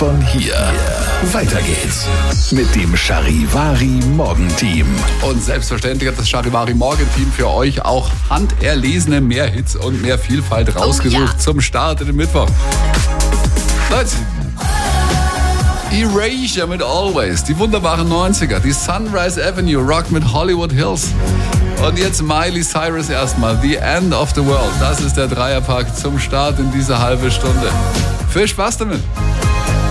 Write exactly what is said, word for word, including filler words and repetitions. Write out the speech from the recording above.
von hier. Weiter geht's mit dem Charivari Morgenteam. Und selbstverständlich hat das Charivari Morgenteam für euch auch handerlesene mehr Hits und mehr Vielfalt rausgesucht oh, ja. zum Start in den Mittwoch. Leute, Erasure mit Always, die wunderbaren neunziger, die Sunrise Avenue Rock mit Hollywood Hills. Und jetzt Miley Cyrus erstmal, The End of the World. Das ist der Dreierpack zum Start in diese halbe Stunde. Viel Spaß damit!